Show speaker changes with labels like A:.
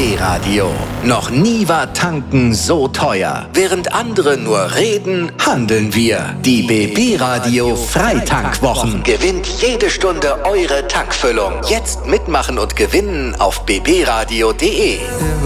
A: BB Radio. Noch nie war Tanken so teuer. Während andere nur reden, handeln wir. Die BB Radio Freitankwwochen. Gewinnt jede Stunde eure Tankfüllung. Jetzt mitmachen und gewinnen auf bbradio.de.